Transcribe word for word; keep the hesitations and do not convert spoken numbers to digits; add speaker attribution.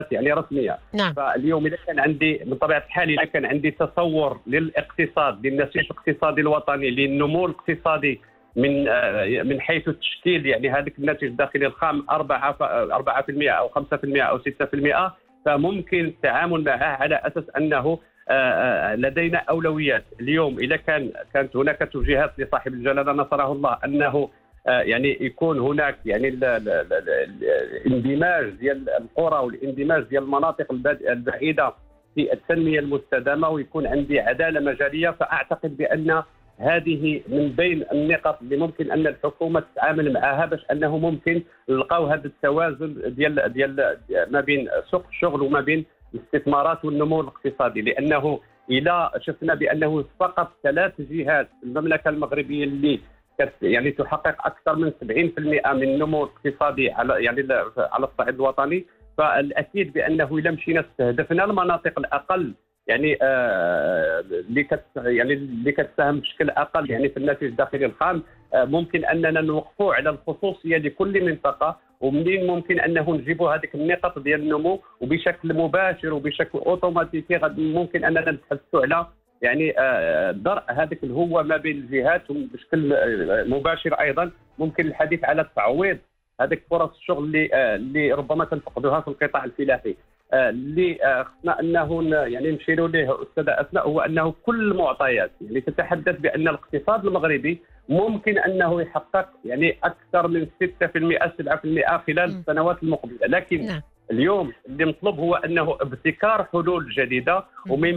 Speaker 1: يعني رسميه.
Speaker 2: نعم.
Speaker 1: فاليوم اذا كان عندي من طبيعه الحال اذا كان عندي تصور للاقتصاد، للنسيج الاقتصادي الوطني، للنمو الاقتصادي من من حيث التشكيل، يعني هذاك الناتج الداخلي الخام أربعة بالمئة او خمسة بالمئة او ستة بالمئة، فممكن التعامل معه على اساس انه لدينا اولويات. اليوم اذا كان كانت هناك توجيهات لصاحب الجلاله نصره الله انه يعني يكون هناك يعني الاندماج ديال القرى والاندماج ديال المناطق البعيده في التنميه المستدامه، ويكون عندي عداله مجاليه، فاعتقد بان هذه من بين النقط اللي ممكن ان الحكومه تتعامل معها باش انه ممكن نلقاو هذا التوازن ديال ديال ما بين سوق الشغل وما بين الاستثمارات والنمو الاقتصادي. لانه الى شفنا بانه فقط ثلاث جهات في المملكه المغربيه اللي يعني تحقق اكثر من سبعين بالمئة من النمو الاقتصادي على يعني على الصعيد الوطني، فالاكيد بانه اذا مشينا استهدفنا المناطق الاقل يعني آه اللي كت يعني اللي كتساهم بشكل اقل يعني في الناتج الداخلي الخام، آه ممكن اننا نوقفوا على الخصوصيه لكل منطقه، ومنين ممكن انه نجيبوا هذيك النقط ديال النمو وبشكل مباشر وبشكل اوتوماتيكي غادي ممكن اننا نتحدثوا على يعني آه درء هذيك الهوه ما بين الجهات، وبشكل آه مباشر ايضا ممكن الحديث على تعويض هذيك فرص الشغل اللي آه اللي ربما تنفقدوها في القطاع الفلاحي. اللي خصنا انه يعني نشيروا ليه استاذه اسماء هو انه كل المعطيات يعني تتحدث بان الاقتصاد المغربي ممكن انه يحقق يعني اكثر من ستة بالمئة سبعة بالمئة خلال م. السنوات المقبله، لكن م. اليوم اللي مطلوب هو انه ابتكار حلول جديده ومن